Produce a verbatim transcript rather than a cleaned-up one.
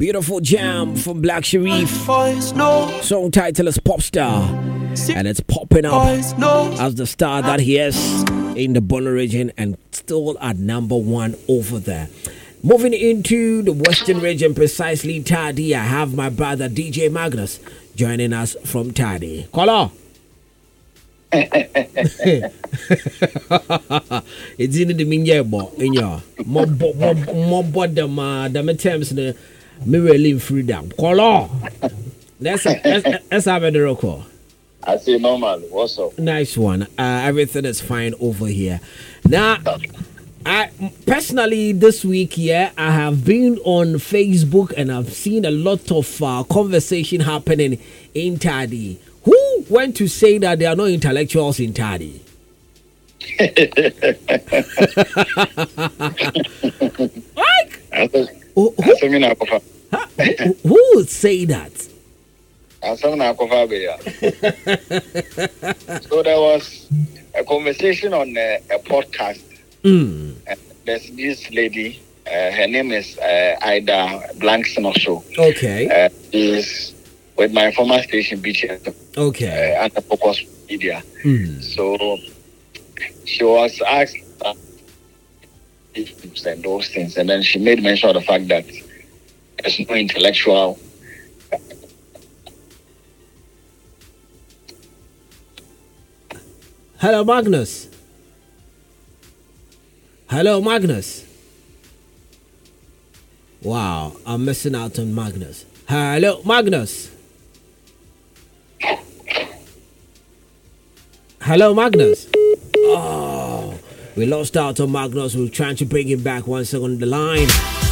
Beautiful jam from Black Sharif. Song title is Pop Star. And it's popping up as the star that he is in the Bono region and still at number one over there. Moving into the Western region, precisely Tadi, I have my brother D J Magnus joining us from Tadi. Caller. It's in the minye in your more bottom the terms the mirror freedom. Caller. Let's let's have a record. I say normal. What's up? Nice one. Uh, everything is fine over here. Now, I personally this week, yeah, I have been on Facebook and I've seen a lot of uh, conversation happening in Tadi. Who went to say that there are no intellectuals in Tadi? Like, who, who, who, who would say that? So there was a conversation on a, a podcast. Mm. Uh, there's this lady, uh, her name is uh, Ida Blankson or so. Okay. Uh, is with my former station, B T S. Okay. Uh, at the Focus Media. Mm. So she was asked uh, and those things, and then she made mention of the fact that there's no intellectual. Hello, Magnus. Hello, Magnus. Wow, I'm missing out on Magnus. Hello, Magnus. Hello, Magnus. Oh, we lost out on Magnus. We're trying to bring him back one second on the line.